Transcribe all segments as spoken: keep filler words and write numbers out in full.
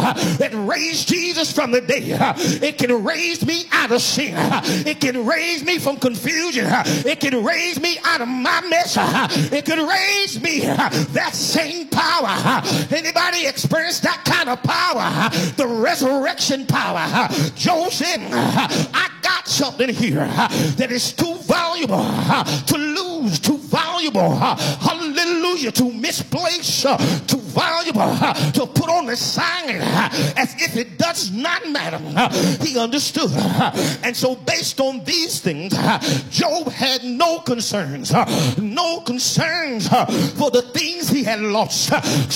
that raised Jesus from the dead. It can raise me out of sin. It can raise me from confusion. It can raise me out of my mess. It can raise me. That same power. Anybody experience that kind of power? The resurrection power. Job said, I got something here that is too valuable to lose, too valuable, hallelujah, to misplace, too valuable to put on the sign as if it does not matter. He understood. And so based on these things, Job had no concerns, no concerns for the things he had lost.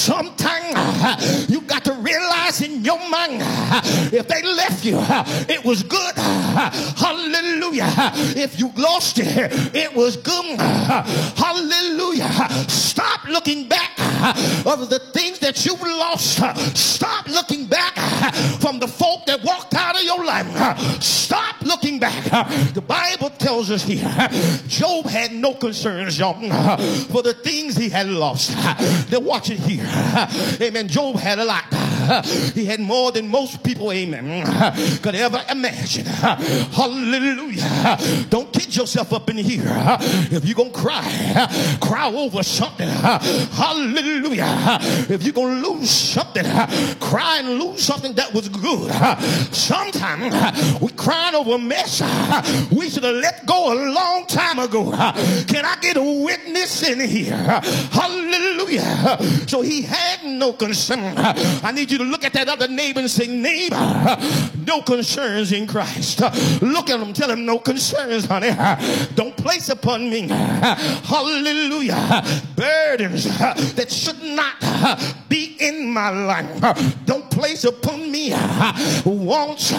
Sometimes you got to realize in your mind, if they left you, it was good. Hallelujah. If you lost it, it was good. Hallelujah. Stop looking back over the things that you've lost. Stop looking back from the folk that walked out of your life. Stop looking back. The Bible tells us here, Job had no concerns, y'all, for the things he had lost. Now watch it here. Amen. Job had a lot. He had more than most people, amen, could ever imagine. Hallelujah. Don't kid yourself up in here. If you're going to cry, cry over something. Hallelujah. If you're going to lose something, cry and lose something that was good. Sometimes we crying over a mess we should have let go a long time ago. Can I get a witness in here? Hallelujah. So he had no concern. I need you to look at that other neighbor and say, neighbor, no concerns in Christ. Look at him, tell him no concerns, honey. Don't place upon me, hallelujah, burdens that should not be in my life. Don't place upon me wants,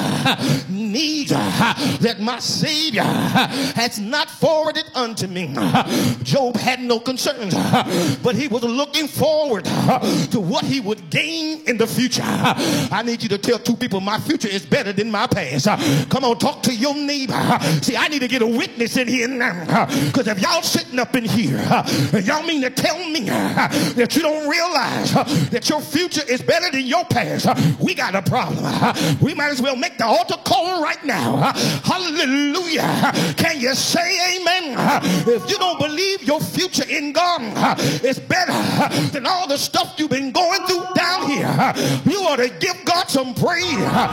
needs that my Savior has not forwarded unto me. Job had no concerns, but he was looking forward to what he would gain in the future. I need you to tell two people, my future is better than my past. Come on, talk to your neighbor. See, I need to get a witness in here now, because if y'all sitting up in here, y'all mean to tell me that you don't realize that your future is better than your past, we got a problem. We might as well make the altar call right now. Hallelujah. Can you say amen? If you don't believe your future in God is better than all the stuff you've been going through down here, you ought to give God some praise.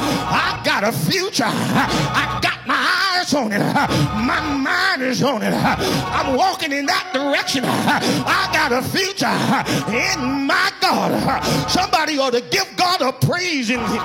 I got a future. I got my eyes on it. My mind is on it. I'm walking in that direction. I got a future in my God. Somebody ought to give God a praise in here.